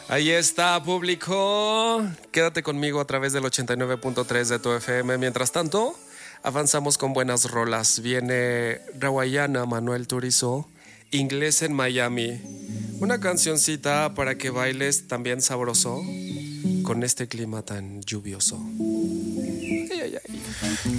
Ahí está, público. Quédate conmigo a través del 89.3 de tu FM. Mientras tanto, avanzamos con buenas rolas. Viene Rawayana, Manuel Turizo, Inglés en Miami. Una cancioncita para que bailes también sabroso con este clima tan lluvioso. Ay, ay, ay.